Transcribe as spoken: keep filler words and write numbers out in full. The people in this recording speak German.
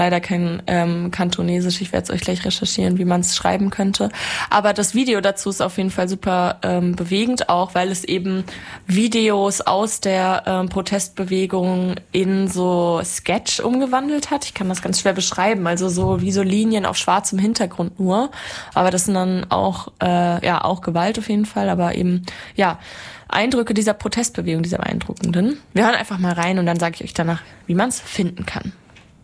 leider kein ähm, Kantonesisch. Ich werde es euch gleich recherchieren, wie man es schreiben könnte. Aber das Video dazu ist auf jeden Fall super ähm, bewegend, auch weil es eben Videos aus der ähm, Protestbewegung in so Sketch umgewandelt hat. Ich kann das ganz schwer beschreiben. Also so wie so Linien auf schwarzem Hintergrund nur. Aber das sind dann auch, äh, ja, auch Gewalt auf jeden Fall. Aber eben, ja, Eindrücke dieser Protestbewegung, dieser beeindruckenden. Wir hören einfach mal rein und dann sage ich euch danach, wie man es finden kann.